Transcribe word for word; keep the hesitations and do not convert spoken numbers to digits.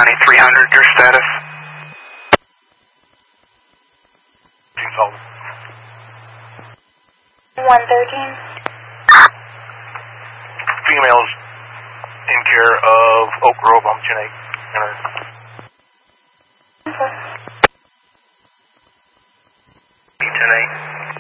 County three hundred, your status? one thirteen. Females in care of Oak Grove on ten eight. Okay. ten eight.